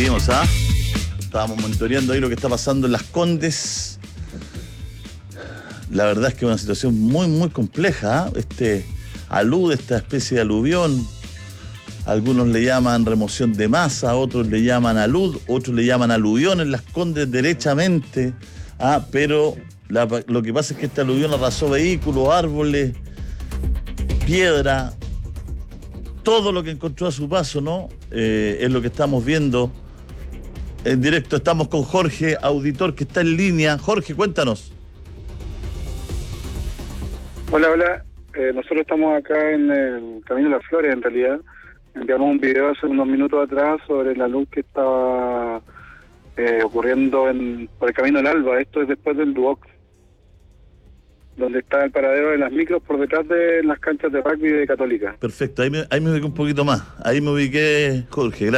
seguimos, ¿ah? Estábamos monitoreando ahí lo que está pasando en Las Condes. La verdad es que es una situación muy, muy compleja, ¿ah? Alude esta especie de aluvión. Algunos le llaman remoción de masa, otros le llaman alud, otros le llaman aluvión en Las Condes derechamente. Pero lo que pasa es que este aluvión arrasó vehículos, árboles, piedra, todo lo que encontró a su paso, ¿no? Es lo que estamos viendo en directo. Estamos con Jorge, auditor, que está en línea. Jorge, cuéntanos. Hola. Nosotros estamos acá en el Camino de las Flores, en realidad. Enviamos un video hace unos minutos atrás sobre la luz que estaba ocurriendo por el Camino del Alba. Esto es después del Duoc, donde está el paradero de las micros por detrás de las canchas de rugby de Católica. Perfecto, ahí me ubiqué un poquito más. Ahí me ubiqué, Jorge.